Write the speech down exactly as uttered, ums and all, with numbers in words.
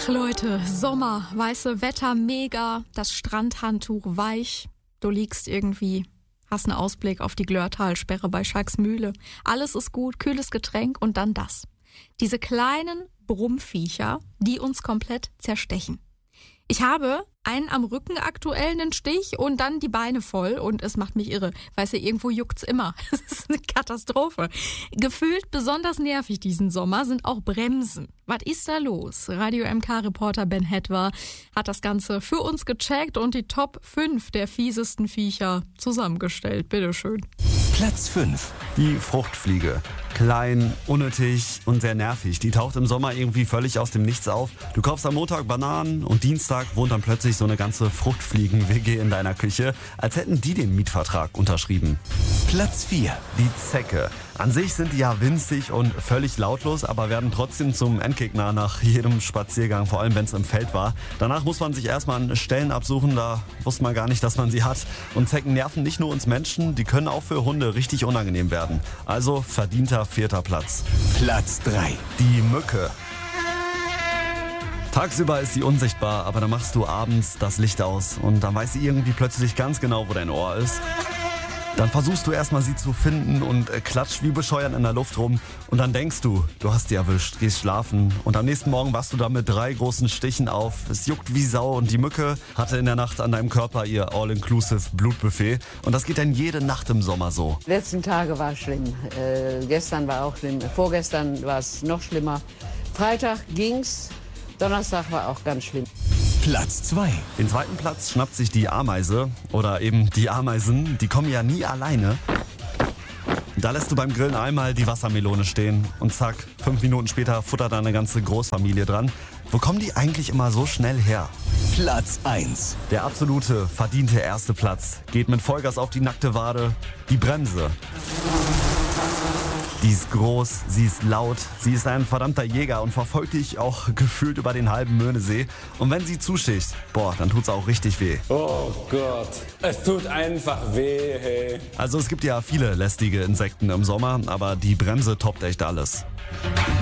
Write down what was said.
Ach Leute, Sommer, weiße Wetter mega, das Strandhandtuch weich. Du liegst irgendwie, hast einen Ausblick auf die Glörtalsperre bei Schalksmühle. Alles ist gut, kühles Getränk und dann das. Diese kleinen Brummviecher, die uns komplett zerstechen. Ich habe einen am Rücken aktuell einen Stich und dann die Beine voll und es macht mich irre. Weißt du, irgendwo juckt's immer. Es ist eine Katastrophe. Gefühlt besonders nervig diesen Sommer sind auch Bremsen. Was ist da los? Radio M K-Reporter Ben Hetwer hat das Ganze für uns gecheckt und die Top fünf der fiesesten Viecher zusammengestellt. Bitteschön. Platz fünf. Die Fruchtfliege. Klein, unnötig und sehr nervig. Die taucht im Sommer irgendwie völlig aus dem Nichts auf. Du kaufst am Montag Bananen und Dienstag wohnt dann plötzlich so eine ganze Fruchtfliegen-W G in deiner Küche, als hätten die den Mietvertrag unterschrieben. Platz vier. Die Zecke. An sich sind die ja winzig und völlig lautlos, aber werden trotzdem zum Endgegner nach jedem Spaziergang, vor allem wenn es im Feld war. Danach muss man sich erstmal an Stellen absuchen, da wusste man gar nicht, dass man sie hat. Und Zecken nerven nicht nur uns Menschen, die können auch für Hunde richtig unangenehm werden. Also verdienter vierter Platz. Platz drei. Die Mücke. Tagsüber ist sie unsichtbar, aber dann machst du abends das Licht aus und dann weiß sie irgendwie plötzlich ganz genau, wo dein Ohr ist. Dann versuchst du erstmal sie zu finden und klatscht wie bescheuert in der Luft rum und dann denkst du, du hast sie erwischt, gehst schlafen und am nächsten Morgen wachst du dann mit drei großen Stichen auf. Es juckt wie Sau und die Mücke hatte in der Nacht an deinem Körper ihr All-Inclusive Blutbuffet und das geht dann jede Nacht im Sommer so. Die letzten Tage war schlimm, äh, gestern war auch schlimm, vorgestern war es noch schlimmer. Freitag ging's, Donnerstag war auch ganz schlimm. Platz zwei. Den zweiten Platz schnappt sich die Ameise oder eben die Ameisen. Die kommen ja nie alleine. Da lässt du beim Grillen einmal die Wassermelone stehen und zack, fünf Minuten später futtert da eine ganze Großfamilie dran. Wo kommen die eigentlich immer so schnell her? Platz eins. Der absolute, verdiente erste Platz geht mit Vollgas auf die nackte Wade, die Bremse. Die ist groß, sie ist laut, sie ist ein verdammter Jäger und verfolgt dich auch gefühlt über den halben Möhnesee. Und wenn sie zusticht, boah, dann tut's auch richtig weh. Oh Gott, es tut einfach weh, hey. Also es gibt ja viele lästige Insekten im Sommer, aber die Bremse toppt echt alles.